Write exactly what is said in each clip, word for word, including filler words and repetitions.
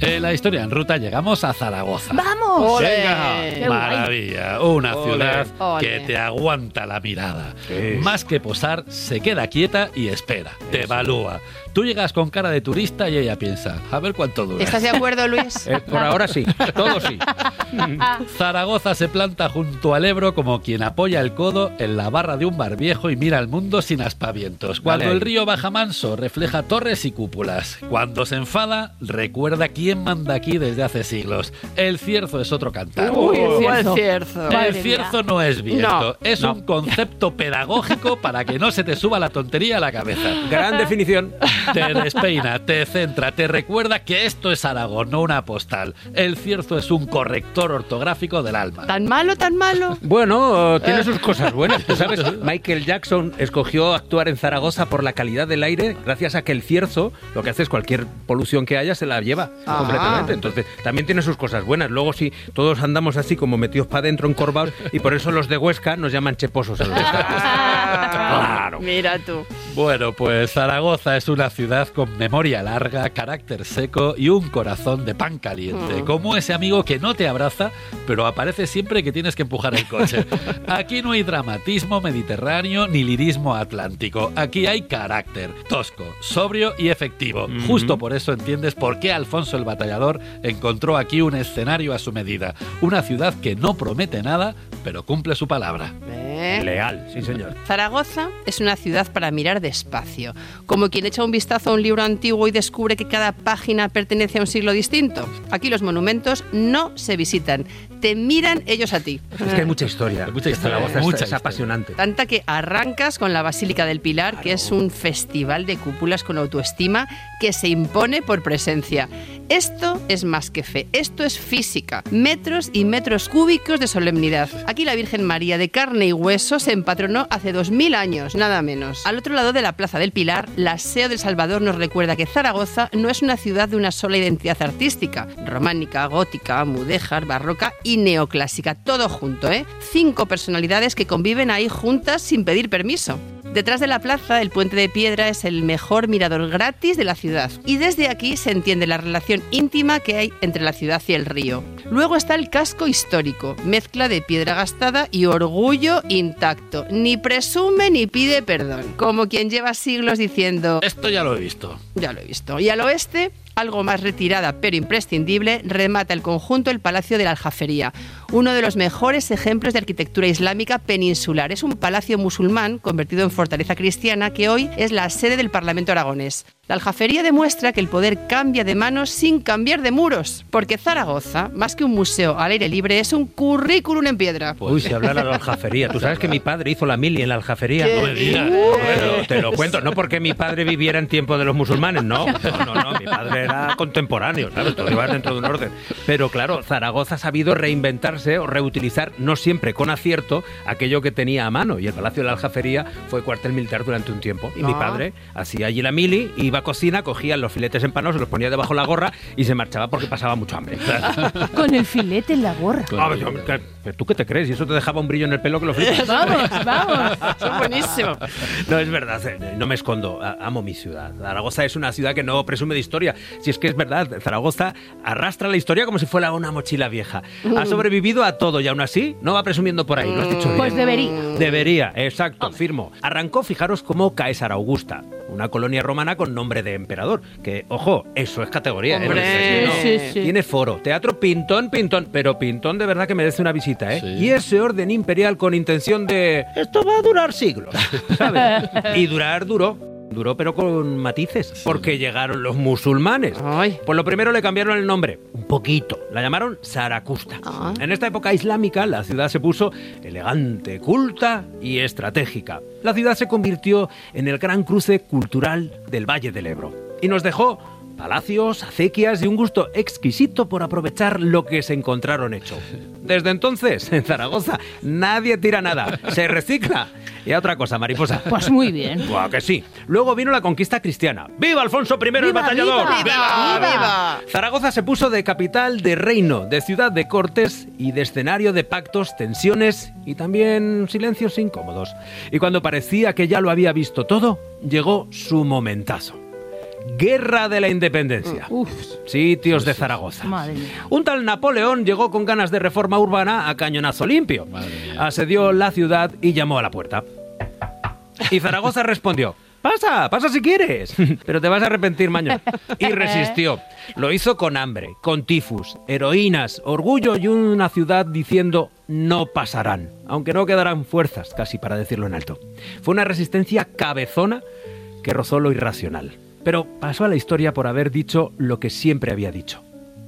En la historia en ruta llegamos a Zaragoza. ¡Vamos! ¡Venga! Maravilla, una Ole. ciudad Ole. que te aguanta la mirada. Sí. Más que posar, se queda quieta y espera. Te Eso. evalúa. Tú llegas con cara de turista y ella piensa, a ver cuánto dura. ¿Estás de acuerdo, Luis? Eh, por ahora sí, todo sí. Zaragoza se planta junto al Ebro como quien apoya el codo en la barra de un bar viejo y mira al mundo sin aspavientos. Cuando Vale. el río baja manso, refleja torres y cúpulas. Cuando se enfada, recuerda quién manda aquí desde hace siglos. El Cierzo es otro cantar. Uy, el Cierzo. El Cierzo no es viento, No. es No. un concepto pedagógico para que no se te suba la tontería a la cabeza. Gran definición. Te despeina, te centra, te recuerda que esto es Aragón, no una postal. El Cierzo es un corrector ortográfico del alma. ¿Tan malo, tan malo? Bueno, tiene sus cosas buenas. ¿Tú sabes? Michael Jackson escogió actuar en Zaragoza por la calidad del aire, gracias a que el Cierzo, lo que hace es cualquier polución que haya, se la lleva Ah. completamente. Entonces, también tiene sus cosas buenas. Luego, sí, todos andamos así como metidos para adentro, encorvados, y por eso los de Huesca nos llaman cheposos a los de Zaragoza. Claro. Mira tú. Bueno, pues Zaragoza es una ciudad con memoria larga, carácter seco y un corazón de pan caliente. Mm. Como ese amigo que no te abraza, pero aparece siempre que tienes que empujar el coche. Aquí no hay dramatismo mediterráneo ni lirismo atlántico. Aquí hay carácter, tosco, sobrio y efectivo. Mm-hmm. Justo por eso entiendes por qué Alfonso el Batallador encontró aquí un escenario a su medida. Una ciudad que no promete nada, pero cumple su palabra. ¿Eh? Leal, sí señor. Zaragoza es una ciudad para mirar despacio, como quien echa un vistazo a un libro antiguo y descubre que cada página pertenece a un siglo distinto. Aquí los monumentos no se visitan, te miran ellos a ti. Es que hay mucha historia. Mucha historia, Zaragoza es- mucha es historia. apasionante. Tanta que arrancas con la Basílica del Pilar, que es un festival de cúpulas con autoestima que se impone por presencia. Esto es más que fe, esto es física. Metros y metros cúbicos de solemnidad. Aquí la Virgen María de carne y hueso se empatronó hace dos mil años, nada menos. Al otro lado de la Plaza del Pilar, la S E O del Salvador nos recuerda que Zaragoza no es una ciudad de una sola identidad artística. Románica, gótica, mudéjar, barroca y neoclásica, todo junto, ¿eh? Cinco personalidades que conviven ahí juntas sin pedir permiso. Detrás de la plaza, el Puente de Piedra es el mejor mirador gratis de la ciudad. Y desde aquí se entiende la relación íntima que hay entre la ciudad y el río. Luego está el casco histórico, mezcla de piedra gastada y orgullo intacto. Ni presume ni pide perdón. Como quien lleva siglos diciendo, Esto ya lo he visto. ya lo he visto. Y al oeste, algo más retirada pero imprescindible, remata el conjunto el Palacio de la Aljafería, uno de los mejores ejemplos de arquitectura islámica peninsular. Es un palacio musulmán convertido en fortaleza cristiana que hoy es la sede del Parlamento aragonés. La Aljafería demuestra que el poder cambia de manos sin cambiar de muros, porque Zaragoza, más que un museo al aire libre, es un currículum en piedra. Uy, si hablara de la aljafería. Tú sabes que mi padre hizo la mili en la aljafería. ¿Qué No me digas. Bueno, te lo cuento, no porque mi padre viviera en tiempo de los musulmanes, no, no, no, no, mi padre era contemporáneo, ¿sabes? Todo iba dentro de un orden. Pero claro, Zaragoza ha sabido reinventarse o reutilizar, no siempre con acierto, aquello que tenía a mano. Y el Palacio de la Aljafería fue cuartel militar durante un tiempo. Y mi Ah. padre hacía allí la mili, iba a cocina, cogía los filetes empanados, se los ponía debajo de la gorra y se marchaba porque pasaba mucho hambre. Con el filete en la gorra. Ah, pero, hombre, ¿qué- pero ¿tú qué te crees? ¿Y eso te dejaba un brillo en el pelo que lo flipas? Vamos, vamos. Es buenísimo. No, es verdad, eh, no me escondo, a- amo mi ciudad. Zaragoza es una ciudad que no presume de historia. Si es que es verdad, Zaragoza arrastra la historia como si fuera una mochila vieja. Ha sobrevivido a todo y aún así no va presumiendo por ahí, lo has dicho bien. Pues debería. Debería, exacto, firmo. Arrancó, fijaros, como Caesar Augusta, una colonia romana con nombre de emperador, que, ojo, eso es categoría. ¿eh? Hombre. No dices que no. Sí, sí, sí. Tiene foro, teatro pintón, pintón, pero pintón de verdad que merece una visita, ¿eh? Sí. Y ese orden imperial con intención de... Esto va a durar siglos, ¿sabes? Y durar duró. Duró, pero con matices, porque llegaron los musulmanes. Ay. Pues lo primero le cambiaron el nombre, un poquito. La llamaron Zaracusta. Ah. En esta época islámica, la ciudad se puso elegante, culta y estratégica. La ciudad se convirtió en el gran cruce cultural del Valle del Ebro. Y nos dejó palacios, acequias y un gusto exquisito por aprovechar lo que se encontraron hecho. Desde entonces, en Zaragoza, nadie tira nada, se recicla. Y a otra cosa, mariposa. Pues muy bien. Buah, que sí. Luego vino la conquista cristiana. ¡Viva Alfonso primero el ¡Viva, batallador! viva! ¡Viva! ¡Viva! ¡Viva! Zaragoza se puso de capital de reino, de ciudad de cortes y de escenario de pactos, tensiones y también silencios incómodos. Y cuando parecía que ya lo había visto todo, llegó su momentazo. Guerra de la Independencia. Uf, Sitios de Zaragoza. madre mía. Un tal Napoleón llegó con ganas de reforma urbana a cañonazo limpio. Madre mía. Asedió la ciudad y llamó a la puerta. Y Zaragoza respondió: pasa, pasa si quieres, pero te vas a arrepentir mañana. Y resistió. Lo hizo con hambre, con tifus, heroínas, orgullo y una ciudad diciendo: no pasarán, aunque no quedarán fuerzas casi para decirlo en alto. Fue una resistencia cabezona que rozó lo irracional. Pero pasó a la historia por haber dicho lo que siempre había dicho: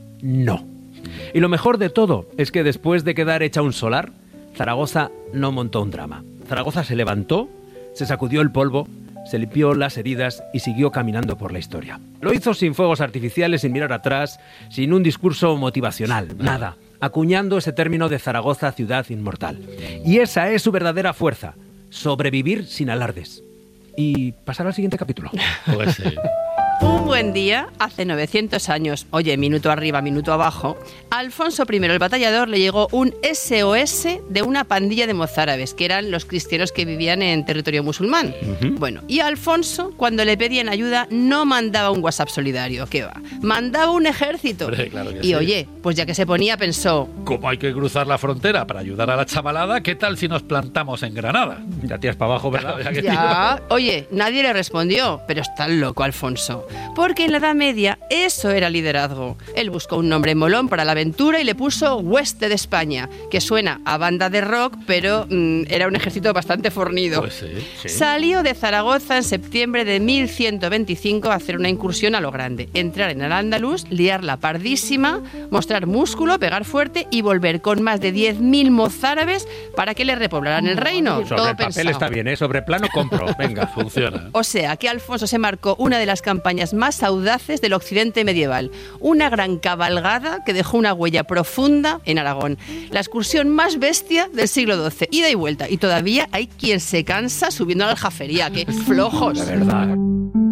no. Y lo mejor de todo es que después de quedar hecha un solar, Zaragoza no montó un drama. Zaragoza se levantó, se sacudió el polvo, se limpió las heridas y siguió caminando por la historia. Lo hizo sin fuegos artificiales, sin mirar atrás, sin un discurso motivacional, nada. Acuñando ese término de Zaragoza ciudad inmortal. Y esa es su verdadera fuerza: sobrevivir sin alardes. Y pasar al siguiente capítulo. Pues sí. Un buen día, hace novecientos años, oye, minuto arriba, minuto abajo, a Alfonso primero el Batallador le llegó un S O S de una pandilla de mozárabes, que eran los cristianos que vivían en territorio musulmán. Uh-huh. Bueno, y a Alfonso, cuando le pedían ayuda, no mandaba un WhatsApp solidario, ¿qué va? Mandaba un ejército. Hombre, claro que y sí. oye, pues ya que se ponía, pensó: Como hay que cruzar la frontera para ayudar a la chavalada, ¿qué tal si nos plantamos en Granada? Ya tiras para abajo, ¿verdad? Ya que Ya, oye, nadie le respondió, pero está loco Alfonso. Porque en la Edad Media eso era liderazgo. Él buscó un nombre molón para la aventura y le puso Hueste de España, que suena a banda de rock, pero mmm, era un ejército bastante fornido. Pues sí, sí. Salió de Zaragoza en septiembre de mil ciento veinticinco a hacer una incursión a lo grande. Entrar en Al-Ándalus, liarla pardísima, mostrar músculo, pegar fuerte y volver con más de diez mil mozárabes para que le repoblaran el reino. Sobre Todo el papel pensado. está bien, ¿eh? Sobre plano compro. Venga. Funciona. O sea, que Alfonso se marcó una de las campañas más audaces del occidente medieval. Una gran cabalgada que dejó una huella profunda en Aragón. La excursión más bestia del siglo doce. Ida y vuelta. Y todavía hay quien se cansa subiendo a la aljafería. ¡Qué flojos! De verdad.